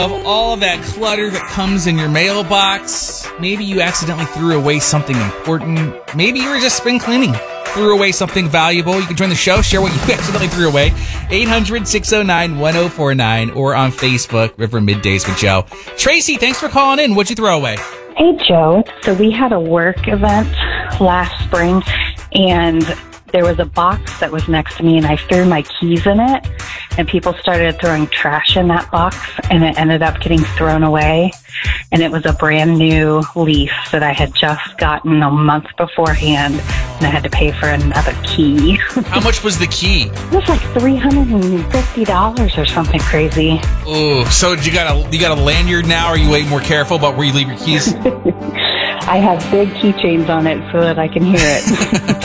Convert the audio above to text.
Of all that clutter that comes in your mailbox, maybe you accidentally threw away something important. Maybe you were just spring cleaning, threw away something valuable. You can join the show, share what you accidentally threw away. 800-609-1049 or on Facebook, River Middays with Joe. Tracy, thanks for calling in. What'd you throw away? Hey, Joe. So we had a work event last spring, and there was a box that was next to me, and I threw my keys in it, and people started throwing trash in that box, and it ended up getting thrown away, and it was a brand new lease that I had just gotten a month beforehand, and I had to pay for another key. How much was the key? It was like $350 or something crazy. Oh, so you got a lanyard now? Or are you way more careful about where you leave your keys? I have big keychains on it so that I can hear it.